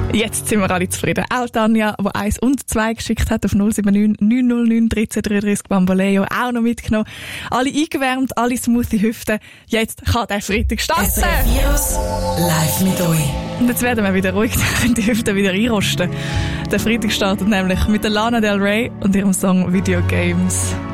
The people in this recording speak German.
Jetzt sind wir alle zufrieden. Auch Tanja, die 1 und 2 geschickt hat auf 079 909 1333 Bamboleo, auch noch mitgenommen. Alle eingewärmt, alle smoothie Hüften. Jetzt kann der Freitag starten. SRF Virus live mit euch. Und jetzt werden wir wieder ruhig, dann können die Hüften wieder einrosten. Der Freitag startet nämlich mit der Lana Del Rey und ihrem Song Video Games.